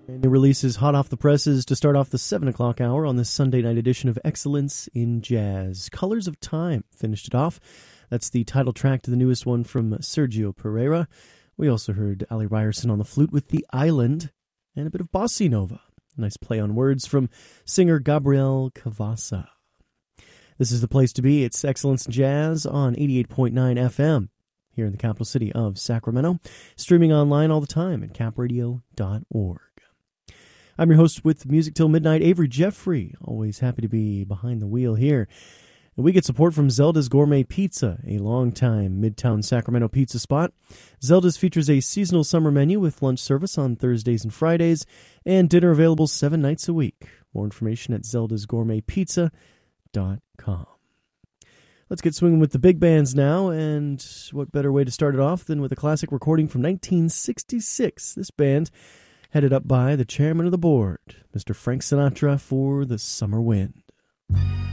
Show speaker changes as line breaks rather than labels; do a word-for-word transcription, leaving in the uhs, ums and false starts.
And new releases hot off the presses to start off the seven o'clock hour on this Sunday night edition of Excellence in Jazz. Colors of Time finished it off. That's the title track to the newest one from Sergio Pereira. We also heard Ali Ryerson on the flute with The Island and a bit of bossa nova. Nice play on words from singer Gabriel Cavassa. This is the place to be. It's Excellence in Jazz on eighty-eight point nine F M here in the capital city of Sacramento. Streaming online all the time at cap radio dot org. I'm your host with Music Till Midnight, Avery Jeffrey. Always happy to be behind the wheel here. And we get support from Zelda's Gourmet Pizza, a longtime Midtown Sacramento pizza spot. Zelda's features a seasonal summer menu with lunch service on Thursdays and Fridays, and dinner available seven nights a week. More information at zeldas gourmet pizza dot com. Let's get swinging with the big bands now, and what better way to start it off than with a classic recording from nineteen sixty-six. This band headed up by the chairman of the board, Mister Frank Sinatra, for The Summer Wind.